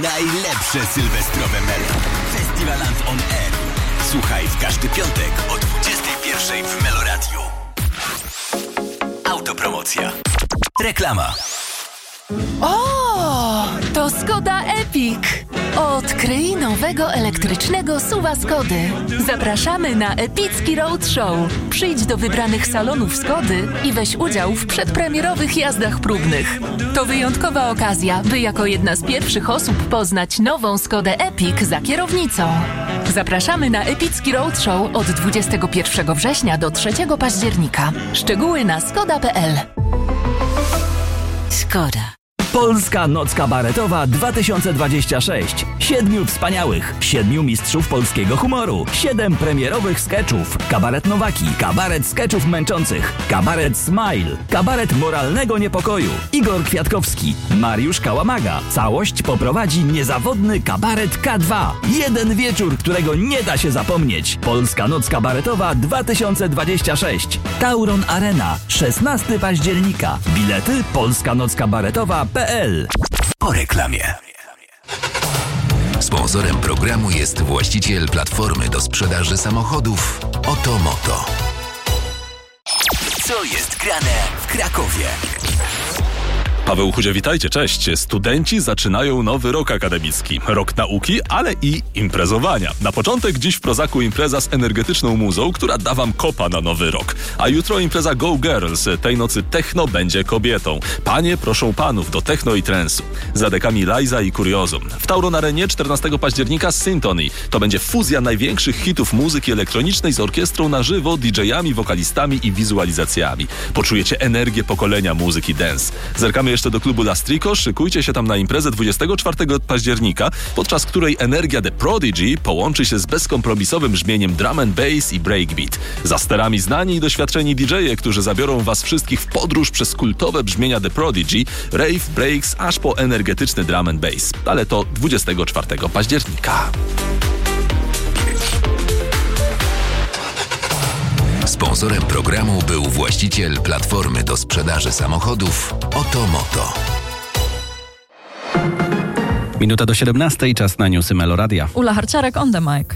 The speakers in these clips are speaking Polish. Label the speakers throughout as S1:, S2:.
S1: Najlepsze sylwestrowe mele. Festiwaland on Air. Słuchaj w każdy piątek o 21:00 w Meloradiu. Autopromocja. Reklama.
S2: O, to Skoda Epic. Odkryj nowego elektrycznego SUV-a Skody. Zapraszamy na epicki roadshow. Przyjdź do wybranych salonów Skody i weź udział w przedpremierowych jazdach próbnych. To wyjątkowa okazja, by jako jedna z pierwszych osób poznać nową Skodę Epic za kierownicą. Zapraszamy na epicki roadshow od 21 września do 3 października. Szczegóły na skoda.pl. Skoda.
S3: Polska Noc Kabaretowa 2026. 7 wspaniałych, 7 mistrzów polskiego humoru, 7 premierowych skeczów. Kabaret Nowaki, kabaret skeczów męczących, kabaret Smile, kabaret moralnego niepokoju. Igor Kwiatkowski, Mariusz Kałamaga. Całość poprowadzi niezawodny kabaret K2. Jeden wieczór, którego nie da się zapomnieć. Polska Noc Kabaretowa 2026. Tauron Arena, 16 października. Bilety polskanockabaretowa.pl.
S1: Po reklamie.
S4: Sponsorem programu jest właściciel platformy do sprzedaży samochodów Otomoto.
S1: Co jest grane w Krakowie?
S5: Paweł Chudzie, witajcie, cześć. Studenci zaczynają nowy rok akademicki. Rok nauki, ale i imprezowania. Na początek dziś w Prozaku impreza z energetyczną muzą, która da wam kopa na nowy rok. A jutro impreza Go Girls. Tej nocy techno będzie kobietą. Panie proszą panów do techno i transu. Za dekami Liza i Kuriozum. W Tauron Arenie 14 października Syntony. To będzie fuzja największych hitów muzyki elektronicznej z orkiestrą na żywo, DJ-ami, wokalistami i wizualizacjami. Poczujecie energię pokolenia muzyki dance. Zerkamy jeszcze do klubu Lastrico, szykujcie się tam na imprezę 24 października, podczas której energia The Prodigy połączy się z bezkompromisowym brzmieniem drum and bass i breakbeat. Za sterami znani i doświadczeni DJ-e, którzy zabiorą was wszystkich w podróż przez kultowe brzmienia The Prodigy, rave, breaks, aż po energetyczny drum and bass. Ale to 24 października.
S4: Sponsorem programu był właściciel platformy do sprzedaży samochodów Otomoto.
S6: Minuta do 17:00, czas na newsy Meloradia.
S7: Ula Harciarek on the mic.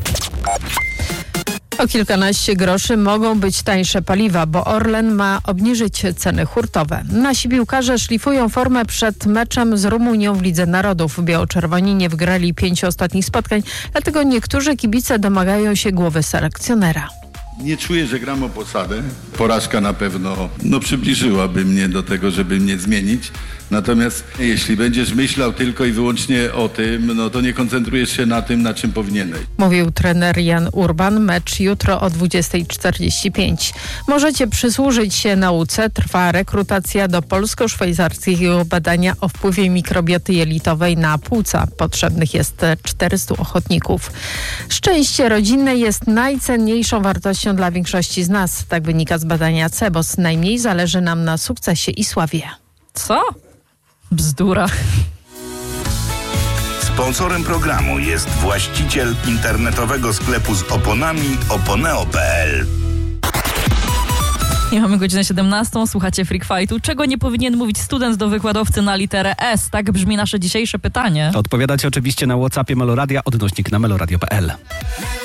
S8: O kilkanaście groszy mogą być tańsze paliwa, bo Orlen ma obniżyć ceny hurtowe. Nasi piłkarze szlifują formę przed meczem z Rumunią w Lidze Narodów. Biało-czerwoni nie wygrali 5 ostatnich spotkań, dlatego niektórzy kibice domagają się głowy selekcjonera.
S9: Nie czuję, że gram o posadę. Porażka na pewno przybliżyłaby mnie do tego, żeby mnie zmienić. Natomiast jeśli będziesz myślał tylko i wyłącznie o tym, to nie koncentrujesz się na tym, na czym powinieneś.
S8: Mówił trener Jan Urban. Mecz jutro o 20:45. Możecie przysłużyć się nauce. Trwa rekrutacja do polsko-szwajcarskiego badania o wpływie mikrobioty jelitowej na płuca. Potrzebnych jest 400 ochotników. Szczęście rodzinne jest najcenniejszą wartością dla większości z nas. Tak wynika z badania CEBOS. Najmniej zależy nam na sukcesie i sławie.
S7: Co? Bzdura.
S10: Sponsorem programu jest właściciel internetowego sklepu z oponami oponeo.pl.
S7: I mamy godzinę 17, słuchacie Freak Fightu. Czego nie powinien mówić student do wykładowcy na literę S? Tak brzmi nasze dzisiejsze pytanie.
S6: Odpowiadacie oczywiście na WhatsAppie Meloradia, odnośnik na meloradio.pl.